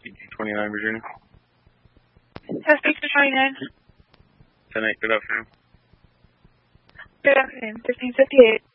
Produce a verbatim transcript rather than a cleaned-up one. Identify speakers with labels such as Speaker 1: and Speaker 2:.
Speaker 1: twenty-nine, Virginia.
Speaker 2: Yes, speak to twenty-nine.
Speaker 1: ten eight, good afternoon.
Speaker 2: Good afternoon, fifteen fifty-eight.